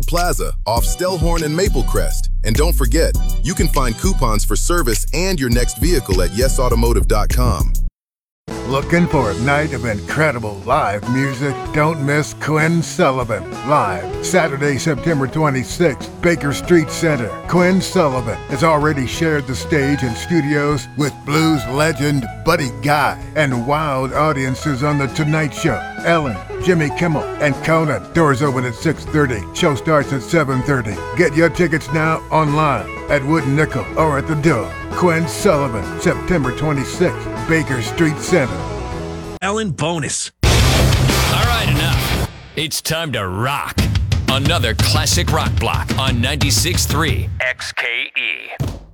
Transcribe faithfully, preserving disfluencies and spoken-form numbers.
Plaza off Stellhorn and Maple Crest. And don't forget, you can find coupons for service and your next vehicle at yes automotive dot com. Looking for a night of incredible live music? Don't miss Quinn Sullivan live Saturday, September twenty-sixth, Baker Street Center. Quinn Sullivan has already shared the stage in studios with blues legend Buddy Guy and wild audiences on The Tonight Show, Ellen, Jimmy Kimmel, and Conan. Doors open at six thirty. Show starts at seven thirty. Get your tickets now online at Wood Nickel or at the door. Quinn Sullivan, September twenty-sixth, Baker Street Center. Ellen bonus. All right, enough. It's time to rock. Another classic rock block on ninety-six point three X K